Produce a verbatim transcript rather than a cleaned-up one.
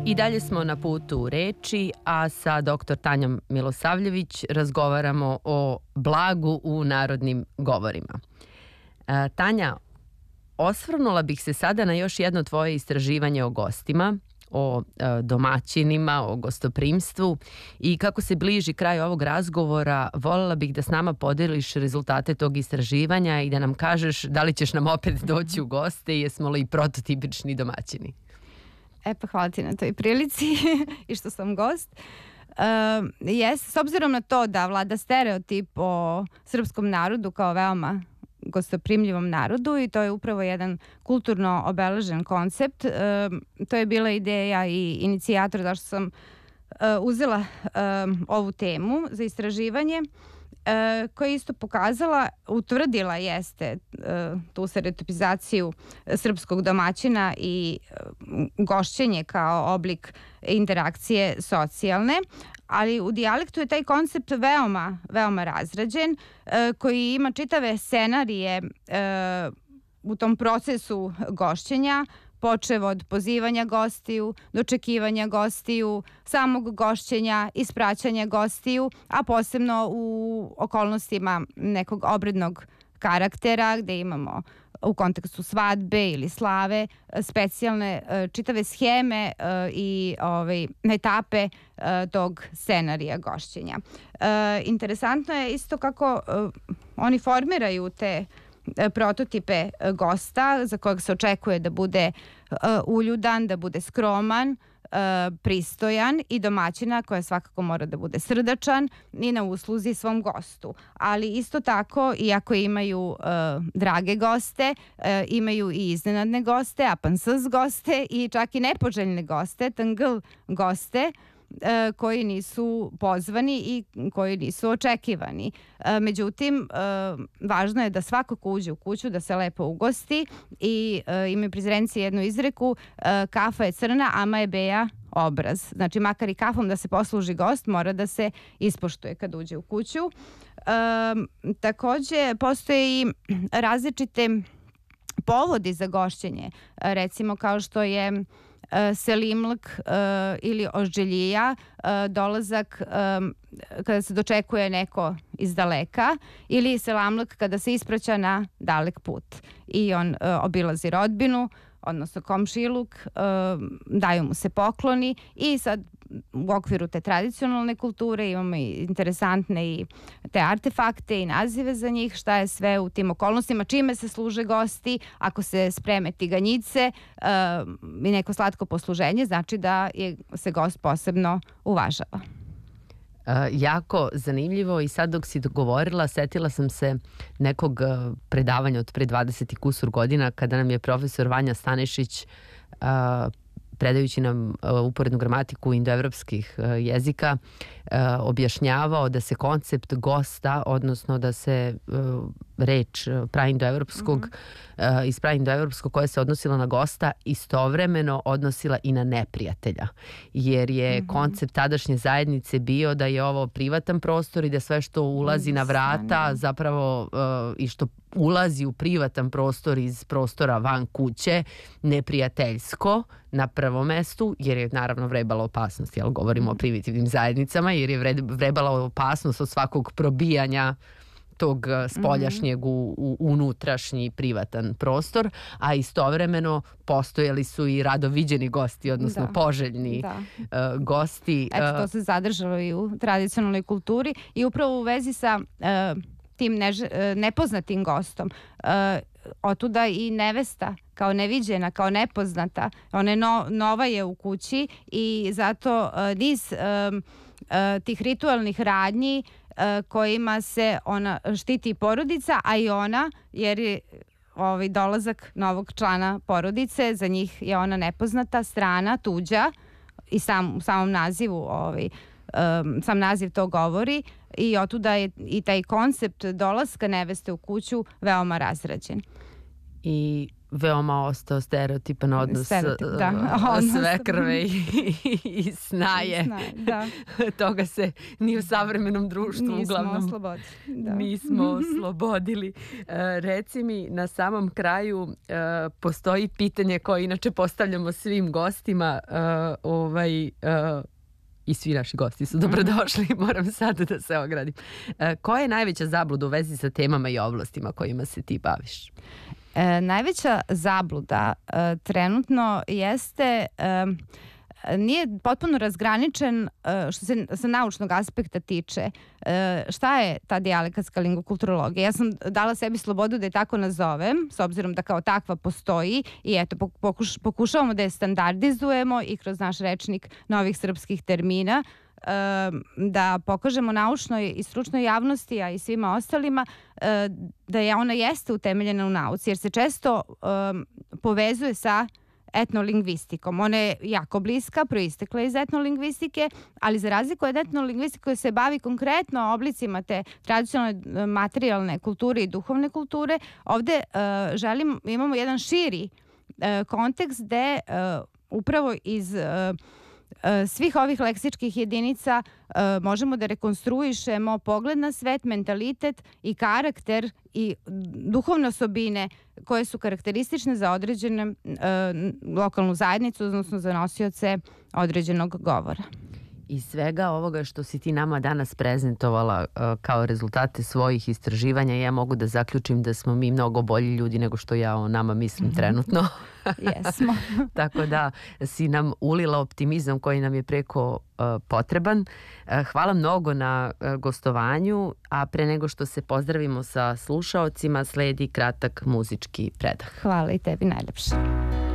I dalje smo na putu reči, a sa doktor Tanjom Milosavljević razgovaramo o blagu u narodnim govorima. E, Tanja, osvrnula bih se sada na još jedno tvoje istraživanje o gostima, o e, domaćinima, o gostoprimstvu i kako se bliži kraj ovog razgovora, voljela bih da s nama podeliš rezultate tog istraživanja i da nam kažeš da li ćeš nam opet doći u goste i jesmo li prototipični domaćini. E pa hvala ti na toj prilici i što sam gost. Uh, jes, s obzirom na to da vlada stereotip o srpskom narodu kao veoma gostoprimljivom narodu i to je upravo jedan kulturno obeležen koncept. Uh, to je bila ideja i inicijator zašto sam uh, uzela uh, ovu temu za istraživanje, Uh, koja je isto pokazala, utvrdila jeste uh, tu stereotipizaciju srpskog domaćina i uh, gošćenje kao oblik interakcije socijalne, ali u dijalektu je taj koncept veoma, veoma razrađen, uh, koji ima čitave scenarije uh, u tom procesu gošćenja, počev od pozivanja gostiju, dočekivanja gostiju, samog gošćenja, ispraćanja gostiju, a posebno u okolnostima nekog obrednog karaktera gde imamo u kontekstu svadbe ili slave specijalne čitave scheme i ovaj, etape tog scenarija gošćenja. Interesantno je isto kako oni formiraju te prototipe gosta za kojeg se očekuje da bude uh, uljudan, da bude skroman, uh, pristojan i domaćina koja svakako mora da bude srdačan i na usluzi svom gostu. Ali isto tako, iako imaju uh, drage goste, uh, imaju i iznenadne goste, apansas goste i čak i nepoželjne goste, tngl goste, koji nisu pozvani i koji nisu očekivani. Međutim, važno je da svako ko uđe u kuću da se lepo ugosti i imaju prizrenci jednu izreku: kafa je crna, ama je beja obraz. Znači, makar i kafom da se posluži gost, mora da se ispoštuje kad uđe u kuću. Takođe, postoje i različite povodi za gošćenje, recimo kao što je selimlk uh, ili ožđeljija, uh, dolazak um, kada se dočekuje neko iz daleka, ili selamlk kada se ispraća na dalek put i on uh, obilazi rodbinu, odnosno komšiluk, uh, daju mu se pokloni i sad u okviru te tradicionalne kulture imamo i interesantne i te artefakte i nazive za njih, šta je sve u tim okolnostima, čime se služe gosti, ako se spreme tiganjice uh, i neko slatko posluženje, znači da je, se gost posebno uvažava. Uh, jako zanimljivo i sad dok si govorila, setila sam se nekog uh, predavanja od pre dvadeset i kusur godina kada nam je profesor Vanja Stanišić uh, predajući nam uh, uporednu gramatiku indoevropskih uh, jezika, uh, objašnjavao da se koncept gosta, odnosno da se uh, reč uh, praindoevropskog, mm-hmm. uh, iz praindoevropskog koja se odnosila na gosta, istovremeno odnosila i na neprijatelja. Jer je mm-hmm. koncept tadašnje zajednice bio da je ovo privatan prostor i da sve što ulazi mm, na vrata zapravo uh, i što ulazi u privatan prostor iz prostora van kuće, neprijateljsko na prvom mestu, jer je naravno vrebala opasnost, jel govorimo o primitivnim zajednicama, jer je vrebala opasnost od svakog probijanja tog spoljašnjeg u, u unutrašnji privatan prostor, a istovremeno postojali su i rado viđeni gosti, odnosno da. poželjni da. Uh, gosti. Eto, to se zadržalo i u tradicionalnoj kulturi i upravo u vezi sa uh, tim než, nepoznatim gostom. Uh, otuda i nevesta kao neviđena, kao nepoznata. Ona je no, nova je u kući i zato uh, niz um, uh, tih ritualnih radnji uh, kojima se ona štiti porodica, a i ona, jer je ovaj dolazak novog člana porodice, za njih je ona nepoznata, strana, tuđa i sam, u samom nazivu ovaj, um, sam naziv to govori i otuda je i taj koncept dolaska neveste u kuću veoma razrađen. I veoma ostao stereotipan odnos, Stereotip, da. Odnos. sve krve i, i snaje. Snaje, da. Toga se ni u savremenom društvu Nismo uglavnom oslobodili. Da. nismo oslobodili. E, reci mi, na samom kraju e, postoji pitanje koje inače postavljamo svim gostima, e, ovaj, e, i svi naši gosti su dobrodošli, moram sad da se ogradim. E, koja je najveća zabluda u vezi sa temama i oblastima kojima se ti baviš? E, najveća zabluda e, trenutno jeste e, nije potpuno razgraničen e, što se sa naučnog aspekta tiče e, šta je ta dijalekatska lingvokulturologija. Ja sam dala sebi slobodu da je tako nazovem, s obzirom da kao takva postoji i eto pokuš, pokušavamo da je standardizujemo i kroz naš rečnik novih srpskih termina, da pokažemo naučnoj i stručnoj javnosti, a i svima ostalima, da je ona jeste utemeljena u nauci, jer se često um, povezuje sa etnolingvistikom. Ona je jako bliska, proistekla iz etnolingvistike, ali za razliku od etnolingvistike koja se bavi konkretno oblicima te tradicionalne materijalne kulture i duhovne kulture, ovde uh, želim, imamo jedan širi uh, kontekst gde uh, upravo iz uh, svih ovih leksičkih jedinica uh, možemo da rekonstruišemo pogled na svet, mentalitet i karakter i duhovne osobine koje su karakteristične za određenu uh, lokalnu zajednicu, odnosno za nosioce određenog govora. Iz svega ovoga što si ti nama danas prezentovala uh, kao rezultate svojih istraživanja, ja mogu da zaključim da smo mi mnogo bolji ljudi nego što ja o nama mislim mm-hmm. trenutno. Jesmo. Tako da si nam ulila optimizam koji nam je preko uh, potreban. Uh, hvala mnogo na uh, gostovanju, a pre nego što se pozdravimo sa slušaocima, sledi kratak muzički predah. Hvala i tebi najlepše.